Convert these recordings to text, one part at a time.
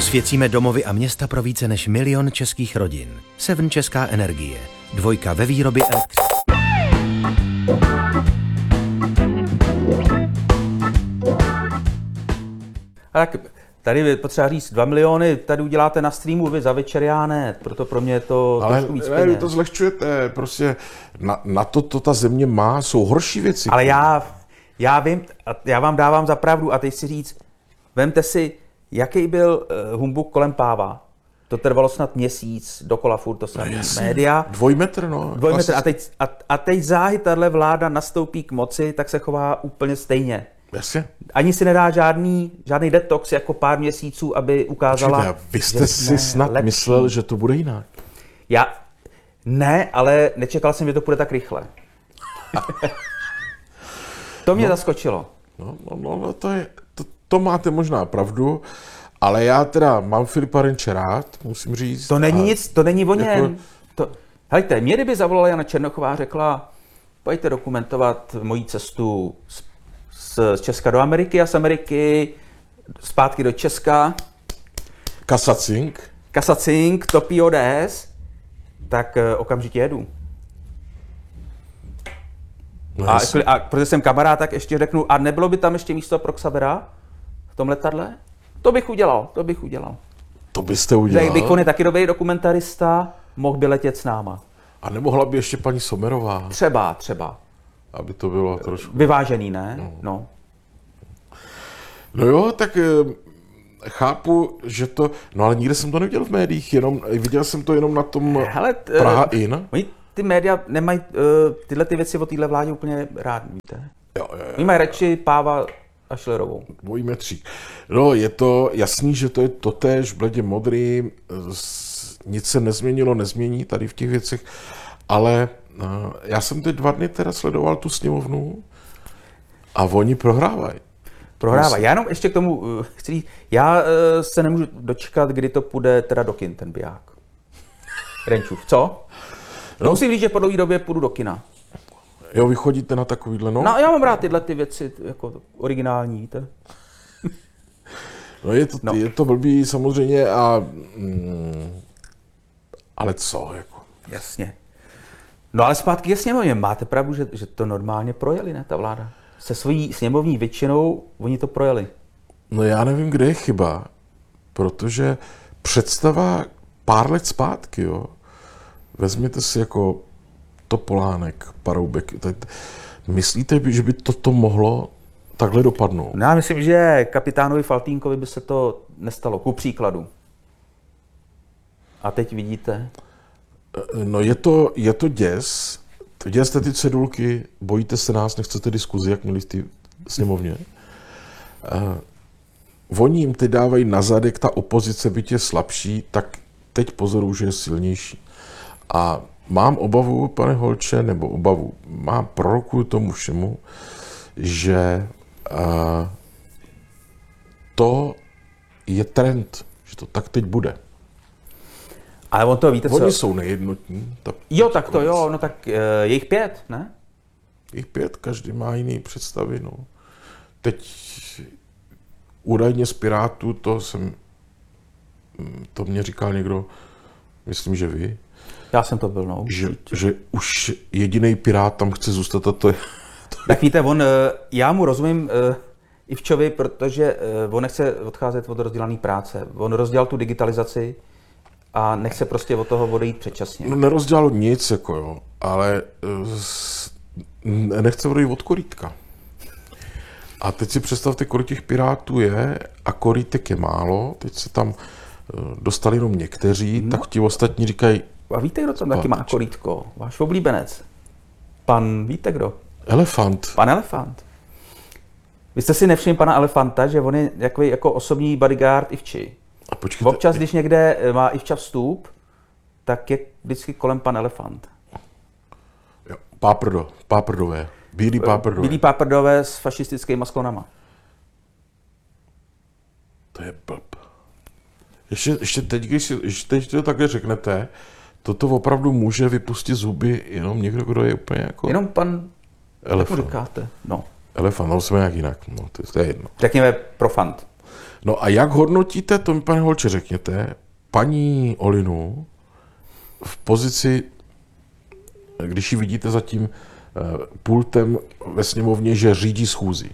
Osvěcíme domovy a města pro více než 1 000 000 českých rodin. Seven Česká energie. 2 ve výrobě elektřiny. Tak tady je potřeba říct 2 miliony, tady uděláte na streamu, vy za večer, já ne, proto pro mě je to trošku víc peněz. Ale vy to zlehčujete, prostě na to ta země má, jsou horší věci. Ale já vím, já vám dávám za pravdu a teď si říct, vemte si, jaký byl humbuk kolem Páva. To trvalo snad měsíc, dokola furt to samé média. 2 metr, no. 2 metr a teď záhy tahle vláda nastoupí k moci, tak se chová úplně stejně. Jasně. Ani si nedá žádný detox jako pár měsíců, aby ukázala, počkejte, vy jste si snad lepší. Myslel, že to bude jinak. Ne, ale nečekal jsem, že to bude tak rychle. To mě zaskočilo. No, to máte možná pravdu, ale já teda mám Filipa Renče rád, musím říct. To není nic, to není o něm. Hejte, mě kdyby zavolala Jana Černochová a řekla, pojďte dokumentovat moji cestu z Česka do Ameriky a z Ameriky zpátky do Česka. Kasacink, topí ODS, tak okamžitě jedu. No a protože jsem kamarád, tak ještě řeknu, a nebylo by tam ještě místo pro Xavera v tom letadle? To bych udělal. To byste udělal? Řekl bych, on je taky dobrý dokumentarista, mohl by letět s náma. A nemohla by ještě paní Sommerová? Třeba. Aby to bylo trošku... Vyvážený, ne? No. No jo, tak chápu, že to... No ale nikde jsem to neviděl v médiích, viděl jsem to jenom na tom Praha In. Ty média nemají tyhle ty věci o téhle vládě úplně rád, víte? Jo. Oni mají radši Páva a Schillerovou. Dvojí metřík. No, je to jasný, že to je totéž, bledě modrý, nic se nezměnilo, nezmění tady v těch věcech, ale já jsem teď 2 dny teda sledoval tu sněmovnu a oni prohrávají. Já jenom ještě k tomu chci říct, já se nemůžu dočkat, kdy to půjde teda do kin, ten biják. Renčův, co? No. Musím říct, že po dlouhé době půjdu do kina. Jo, vy chodíte na takovýhle, no? No, já mám rád tyhle ty věci, jako originální, víte? No, je to blbý samozřejmě ale co, jako? Jasně. No ale zpátky ke sněmovně. Máte pravdu, že to normálně projeli, ne, ta vláda? Se svojí sněmovní většinou oni to projeli. No já nevím, kde je chyba, protože představa pár let zpátky, jo, vezměte si jako Topolánek, Paroubek, myslíte, že by toto mohlo takhle dopadnout? No já myslím, že kapitánovi Faltýnkovi by se to nestalo, ku příkladu. A teď vidíte? No je to děs. Viděli jste ty cedulky, bojíte se nás, nechcete diskuzi, jak měli v té sněmovně. Oni jim teď dávají na zadek, ta opozice, byť je slabší, tak teď pozoruju, že je silnější. A mám obavu, pane Holče, prorokuju tomu všemu, že to je trend, že to tak teď bude. Ale on to víte, co? Oni jsou nejednotní. Tak to jo, no tak je jich 5, ne? Jich 5, každý má jiný představy, no. Teď údajně z Pirátů, to mě říkal někdo, myslím, že vy. Já jsem to byl, no. Že už jediný Pirát tam chce zůstat a to je... Tak víte, já mu rozumím Ivčovi, protože on nechce odcházet od rozdělané práce. On rozdělal tu digitalizaci a nechce prostě od toho odejít předčasně. No nerozdělal nic, jako jo, ale nechce odejít od korítka. A teď si představte, kolik těch Pirátů je a korítek je málo, teď se tam dostali jenom někteří, tak ti ostatní říkají... A víte, kdo tam taky má korítko? Váš oblíbenec. Víte kdo? Elefant. Pan Elefant. Vy jste si nevšimli pana Elefanta, že on je jako osobní bodyguard Ivči. A počkejte. Občas, když někde má Ivča vstup, tak je vždycky kolem pan Elefant. Jo, páprdové. Bílí páprdové. Bílí páprdové s fašistickými sklonama. To je blb. Ještě teď, když to takhle řeknete, toto opravdu může vypustit zuby jenom někdo, kdo je úplně jako... Jenom pan... Elefant. Jak říkáte? No. Elefant, no jsme nějak jinak. No, to je jedno. Řekněme profant. No a jak hodnotíte, to mi, pane Holče, řekněte, paní Olinu v pozici, když ji vidíte za tím pultem ve sněmovně, že řídí schůzi?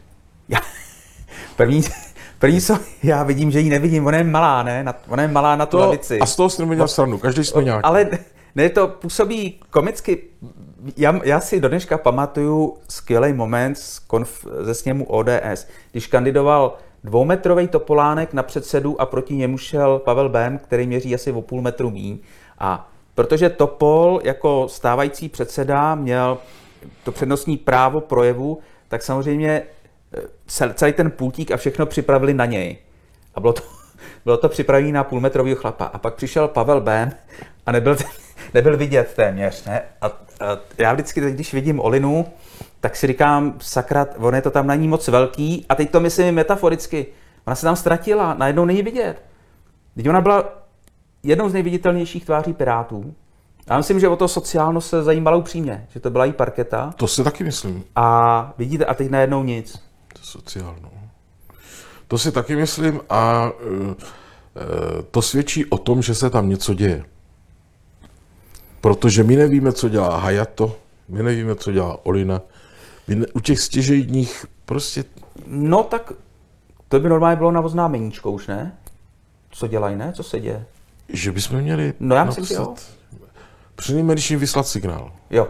První, co já vidím, že ji nevidím, ona je malá, ne? Ona je malá na tu lavici. A z toho jsem neměl stranu, každý jsme nějaký. Ale ne, to působí komicky. Já si do dneška pamatuju skvělý moment ze sněmu ODS, když kandidoval 2metrový Topolánek na předsedu a proti němu šel Pavel Bém, který měří asi o půl metru míň. A protože Topol jako stávající předseda měl to přednostní právo projevu, tak samozřejmě celý ten pultík a všechno připravili na něj. A bylo to připravené na půlmetrovýho chlapa. A pak přišel Pavel Bém a nebyl vidět téměř. Ne? A já vždycky, když vidím Olinu, tak si říkám, sakra, on je to tam na ní moc velký. A teď to myslím metaforicky. Ona se tam ztratila, najednou není vidět. Teď ona byla jednou z nejviditelnějších tváří Pirátů. Já myslím, že o to sociálno se zajímala upřímně, že to byla jí parketa. To si taky myslím. A vidíte, a teď najednou nic. Sociálno. To si taky myslím a to svědčí o tom, že se tam něco děje. Protože my nevíme, co dělá Hayato, my nevíme, co dělá Olina. U těch stěžejních prostě... No tak to by normálně bylo na oznámeníčko už, ne? Co dělají, ne? Co se děje? Že bychom měli... No já myslím, že jo. Přinejmenším vyslat signál. Jo.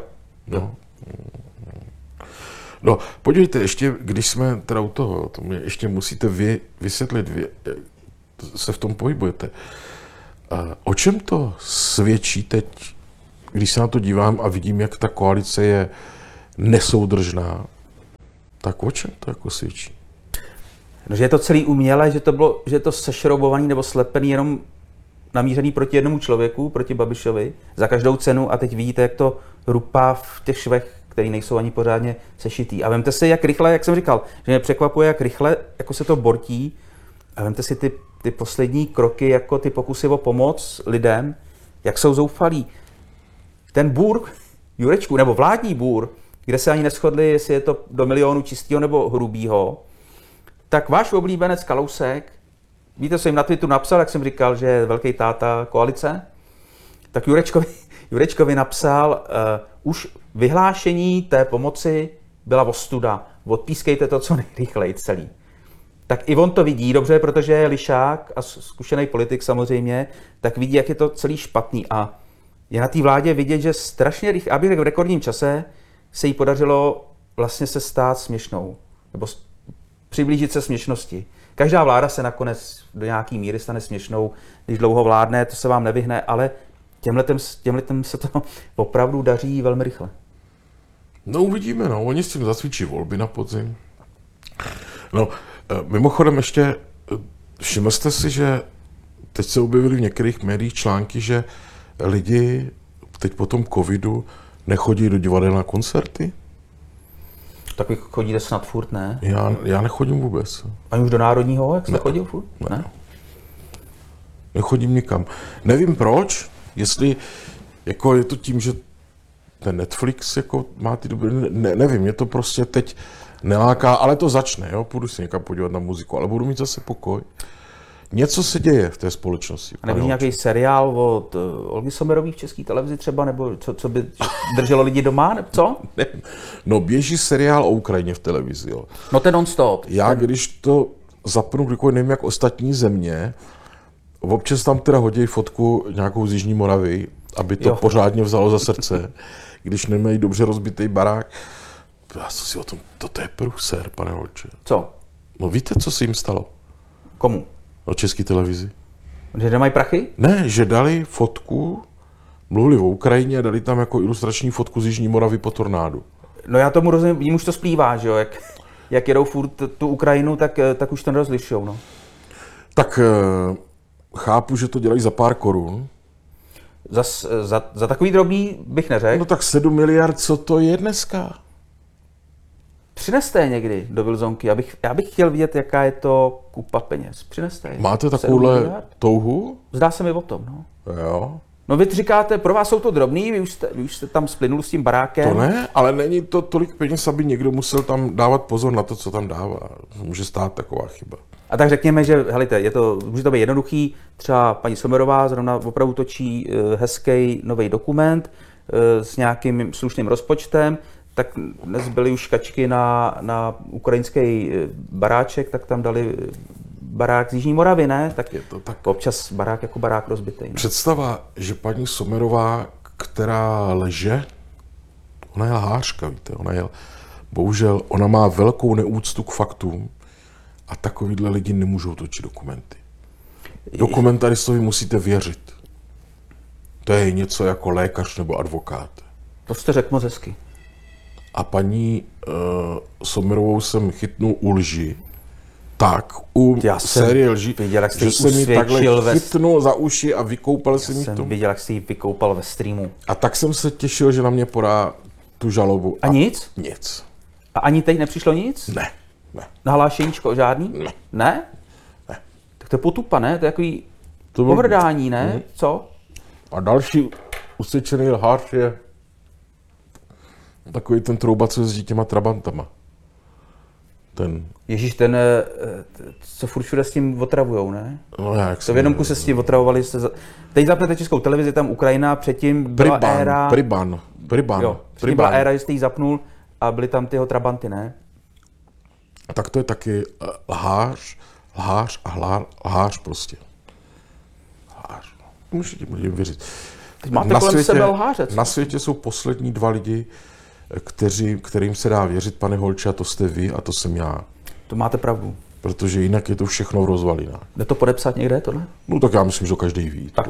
No, podívejte, ještě, když jsme teda u toho, to mě ještě musíte vysvětlit, se v tom pohybujete. O čem to svědčí teď, když se na to dívám a vidím, jak ta koalice je nesoudržná, tak o čem to jako svědčí? No, že je to celý umělé, že je to sešroubovaný nebo slepený jenom namířený proti jednomu člověku, proti Babišovi, za každou cenu a teď vidíte, jak to rupá v těch švech, který nejsou ani pořádně sešitý. A vemte si, jak rychle, jak jsem říkal, že mě překvapuje, jak rychle jako se to bortí. A vemte si ty poslední kroky, jako ty pokusy o pomoc lidem, jak jsou zoufalí. Ten bůr, Jurečku, nebo vládní bůr, kde se ani neshodli, jestli je to do milionu čistého nebo hrubýho, tak váš oblíbenec Kalousek, víte, co jim na Twitteru napsal, jak jsem říkal, že je velký táta koalice, tak Jurečkovi napsal, už vyhlášení té pomoci byla ostuda, odpískejte to co nejrychleji celý. Tak i on to vidí dobře, protože je lišák a zkušený politik samozřejmě, tak vidí, jak je to celý špatný a je na té vládě vidět, že strašně rychle, aby v rekordním čase se jí podařilo vlastně se stát směšnou, nebo přiblížit se směšnosti. Každá vláda se nakonec do nějaký míry stane směšnou, když dlouho vládne, to se vám nevyhne, ale těmhletem se to opravdu daří velmi rychle. No uvidíme, no. Oni s tím zasvíčí volby na podzim. No, mimochodem ještě, všiml jste si, že teď se objevily v některých médiích články, že lidi teď po tom covidu nechodí do divadel na koncerty? Tak vy chodíte snad furt, ne? Já nechodím vůbec. Ani už do Národního, jak jste chodil furt? Ne? Nechodím nikam. Nevím proč, jestli jako je to tím, že ten Netflix jako má ty dobré, nevím, mě to prostě teď neláká, ale to začne, jo, půjdu si někam podívat na muziku, ale budu mít zase pokoj. Něco se děje v té společnosti. A nevidí nějaký seriál od Olgy Sommerové v České televizi třeba, nebo co by drželo lidi doma, nebo co? No běží seriál o Ukrajině v televizi, jo. No ten non-stop. Já když to zapnu, kdykoliv nevím, jak ostatní země, občas tam teda hodí fotku nějakou z Jižní Moravy, aby to pořádně vzalo za srdce, když nemají dobře rozbitý barák. Já co si o tom, toto je průser, pane Holče. Co? No víte, co se jim stalo? Komu? O České televizi. Že nemají prachy? Ne, že dali fotku, mluvili o Ukrajině a dali tam jako ilustrační fotku z Jižní Moravy po tornádu. No já tomu rozumím, jim už to splývá, že jo, jak jedou furt tu Ukrajinu, tak už to nerozlišujou, no. Tak chápu, že to dělají za pár korun. Za takový drobný bych neřekl. No tak 7 miliard, co to je dneska? Přineste je někdy do Wilsonky, já bych chtěl vidět, jaká je to kupa peněz. Přineste je. Máte takovouhle touhu? Zdá se mi o tom, no. Jo. No vy říkáte, pro vás jsou to drobný, vy už jste tam splynul s tím barákem. To ne, ale není to tolik peněz, aby někdo musel tam dávat pozor na to, co tam dává. Může stát taková chyba. A tak řekněme, že helejte, může to být jednoduchý, třeba paní Sommerová zrovna opravdu točí hezký nový dokument s nějakým slušným rozpočtem, tak dnes byly už kačky na ukrajinský baráček, tak tam dali barák z Jižní Moravy, ne? Tak je to tak. Občas barák jako barák rozbitý. Ne? Představa, že paní Sommerová, která leže, ona je lhářka, víte, bohužel, ona má velkou neúctu k faktům a takovýhle lidi nemůžou točit dokumenty. Dokumentaristovi musíte věřit. To je něco jako lékař nebo advokát. To jste řekl moc hezky. A paní Sommerovou jsem chytnul u lži. Tak, u série lži, viděl, jak že jsem mi takhle chytnul za uši a vykoupal jsem jí to. Viděl, jak jsi ji vykoupal ve streamu. A tak jsem se těšil, že na mě podá tu žalobu. A nic? Nic. A ani teď nepřišlo nic? Ne. Nahlášeníčko žádný? Ne. Ne? Ne. Tak to je potupa, ne? To je takový pohrdání, ne? Co? A další usvědčený lhář je takový ten trouba, co jezdí těma trabantama. Ježíš, co furt všude s tím otravujou, ne? No jak to v jednom kuse s tím otravovali. Teď zapnete Českou televizi, tam Ukrajina, předtím byla éra... Priban. Jo, předtím byla éra, že jste ji zapnul a byly tam tyho trabanty, ne? Tak to je taky lhář prostě. Lhář. Můžete věřit. Teď máte kolem sebe lháře. Na světě jsou poslední dva lidi, kterým se dá věřit, pane Holče, a to jste vy a to jsem já. To máte pravdu. Protože jinak je to všechno v rozvalinách. Jde to podepsat někde, tohle? No tak já myslím, že to každý ví. Tak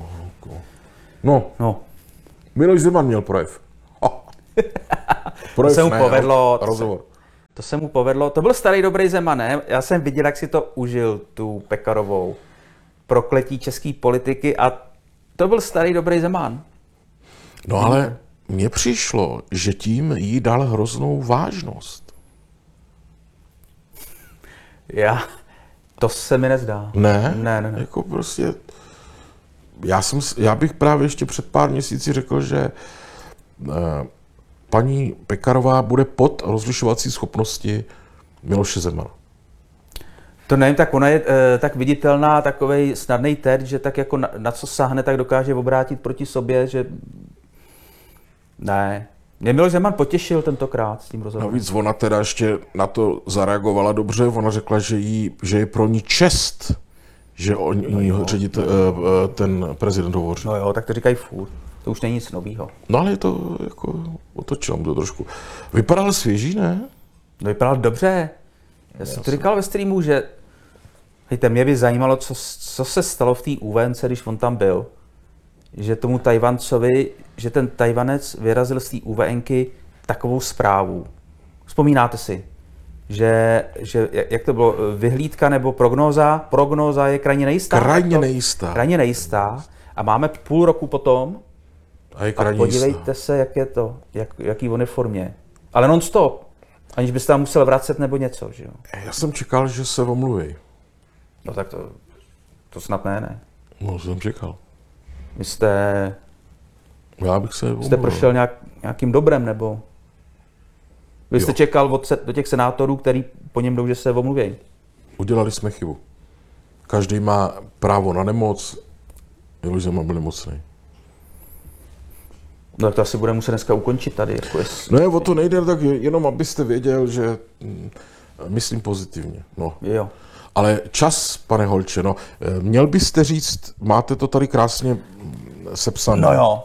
No. Miloš Zeman měl projev. To se mu povedlo. Rozhovor. To se mu povedlo. To byl starý dobrý Zeman, ne? Já jsem viděl, jak si to užil, tu Pekarovou. Prokletí české politiky a to byl starý dobrý Zeman. No ale mně přišlo, že tím jí dal hroznou vážnost. To se mi nezdá. Ne. Jako prostě, já bych právě ještě před pár měsíci řekl, že paní Pekarová bude pod rozlišovací schopnosti Miloše Zemana. To nevím, tak ona je tak viditelná, takovej snadnej terč, že tak jako na co sáhne, tak dokáže obrátit proti sobě, že ne. Mě Miloš Zeman potěšil tentokrát s tím rozhovorem. Navíc ona teda ještě na to zareagovala dobře, ona řekla, že je pro ní čest, že o ní ten prezident hovoří. No jo, tak to říkají furt. To už není nic novýho. No ale je to jako, otočím to trošku. Vypadal svěží, ne? No vypadal dobře. Já jsem to říkal ve streamu, že hejte, mě by zajímalo, co se stalo v té UVNce, když on tam byl. Že tomu Tajvancovi, že ten Tajvanec vyrazil z té UVNky takovou zprávu. Vzpomínáte si, že jak to bylo, vyhlídka nebo prognóza? Prognóza je krajně nejistá. Krajně nejistá. A máme půl roku potom a podívejte se, jak je to, jaký on je formě. Ale non-stop. Aniž byste tam musel vracet nebo něco, že jo? Já jsem čekal, že se omluví. No tak to snad ne. No, jsem čekal. Vy jste prošel nějakým dobrem, nebo? Vy jste čekal do těch senátorů, který po něm jdou, že se omluví. Udělali jsme chybu. Každý má právo na nemoc. Miloš Zeman byl nemocný. No tak to asi bude muset dneska ukončit tady. Jako No o to nejde, tak jenom abyste věděl, že myslím pozitivně. No. Jo. Ale čas, pane Holče, no, měl byste říct, máte to tady krásně sepsané. No jo.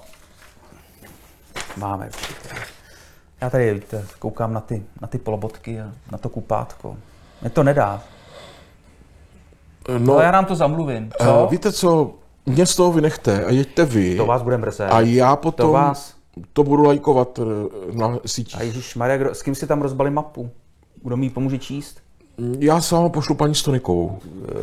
Máme určitě. Já tady, víte, koukám na ty polobotky a na to kupátko. Mně to nedá. No, ale já nám to zamluvím. Co? Víte co, mě z toho vynechte a jeďte vy. To vás bude mrzet. A já potom to budu lajkovat na sítích. A ježišmarja, s kým si tam rozbalí mapu? Kdo mi pomůže číst? Já se vám pošlu paní Stonikovou.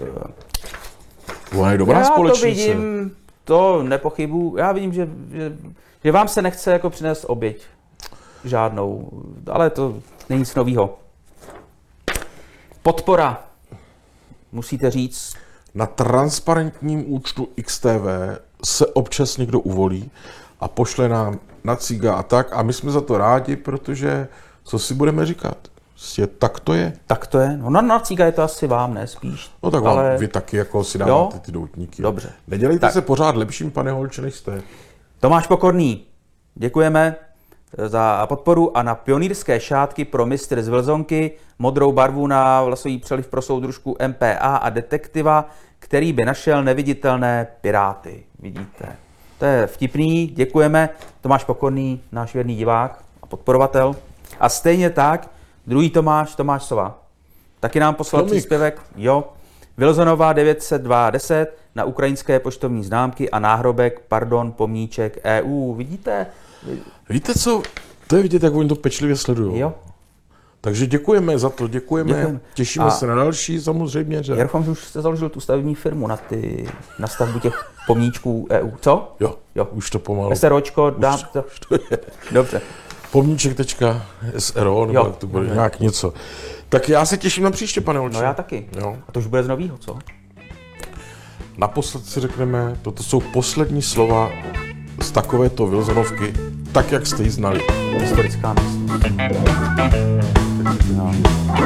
Ona je dobrá společnice. Já to vidím, to nepochybuju. Já vidím, že vám se nechce jako přinést oběť. Žádnou. Ale to není nic novýho. Podpora. Musíte říct. Na transparentním účtu XTV se občas někdo uvolí a pošle nám na Ciga a tak. A my jsme za to rádi, protože co si budeme říkat? Tak to je. Tak to je. No na Cíga je to asi vám, ne spíš. No tak ale... vy taky jako si dáváte ty doutníky. Dobře. Nedělejte tak se pořád lepším, pane Holče, než jste. Tomáš Pokorný, děkujeme za podporu a na pionýrské šátky pro mistry z Vlzonky, modrou barvu na vlasový přeliv pro soudružku MPA a detektiva, který by našel neviditelné piráty. Vidíte. To je vtipný, děkujeme. Tomáš Pokorný, náš věrný divák a podporovatel. A stejně tak, druhý Tomáš Sova. Taky nám poslal příspěvek, jo. Vilzonová 90210 na ukrajinské poštovní známky a náhrobek, pomníček EU. Vidíte? Víte co? To je vidět, jak oni to pečlivě sledují. Jo. Takže děkujeme za to, děkujeme. Těšíme se na další samozřejmě. Že... Jarchom už jste založil tu stavební firmu na stavbu těch pomníčků EU. Co? Jo. Už to pomalu. SROčko, dám to. Už to je. Dobře. Pomníček.sro, nebo to bude nějak něco. Tak já se těším na příště, pane Holče. No já taky. Jo. A to už bude z novýho, co? Naposled si řekneme, toto jsou poslední slova z takovéto Vilzonovky, tak jak jste ji znali. Historická míst. No.